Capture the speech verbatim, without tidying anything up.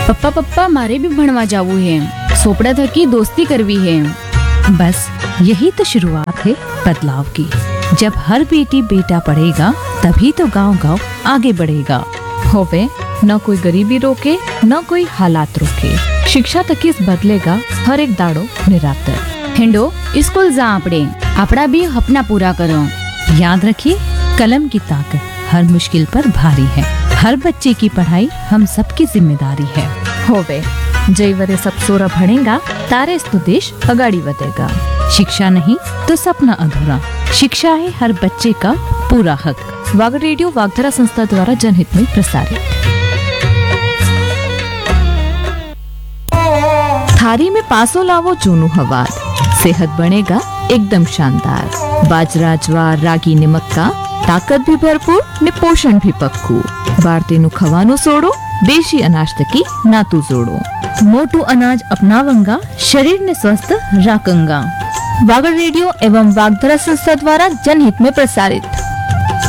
पप्पा पप्पा मारे भी भणवा जावू है, सोपड़ा थकी दोस्ती करवी है। बस यही तो शुरुआत है बदलाव की। जब हर बेटी बेटा पढ़ेगा तभी तो गांव गांव आगे बढ़ेगा। होवे न कोई गरीबी रोके न कोई हालात रोके। शिक्षा तक इस बदलेगा हर एक दाड़ो निरातर। हिंडो स्कूल जा आपड़े, आपड़ा भी अपना पूरा करो। याद रखिए, कलम की ताकत हर मुश्किल पर भारी है। हर बच्चे की पढ़ाई हम सबकी जिम्मेदारी है। होवे जय वरे सब सोरा भणेगा तारे तो देश अगाड़ी बढ़ेगा। शिक्षा नहीं तो सपना अधूरा। शिक्षा है हर बच्चे का पूरा हक। वाग रेडियो वागधरा संस्था द्वारा जनहित में प्रसारित। थारी में पासो लावो जूनू हवार, सेहत बनेगा एकदम शानदार। बाजरा ज्वार रागी ने मक्का, ताकत भी भरपूर ने पोषण भी पक्कू। बारतेनु खवानो सोड़ो, देशी अनाज तकी नातू जोड़ो। मोटू अनाज अपनावंगा, शरीर ने स्वस्थ राखंगा। वागड़ रेडियो एवं वागधरा संस्था द्वारा जनहित में प्रसारित।